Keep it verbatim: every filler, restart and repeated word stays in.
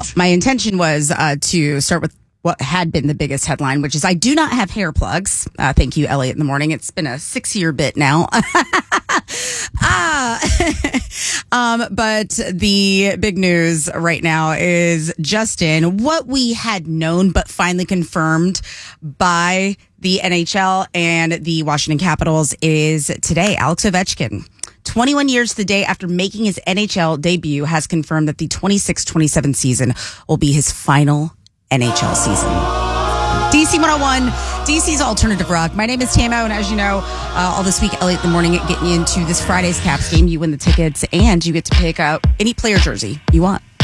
my intention was uh, to start with what had been the biggest headline, which is I do not have hair plugs. Uh, thank you, Elliot in the Morning. It's been a six-year bit now. ah, um, but the big news right now is Justin, what we had known but finally confirmed by the N H L and the Washington Capitals is today. Alex Ovechkin, twenty-one years to the day after making his N H L debut, has confirmed that the twenty-six twenty-seven season will be his final N H L season. D C one oh one, D C's Alternative Rock. My name is Tamo, and as you know, uh, all this week, Elliot in the Morning, getting you into this Friday's Caps game. You win the tickets, and you get to pick out any player jersey you want.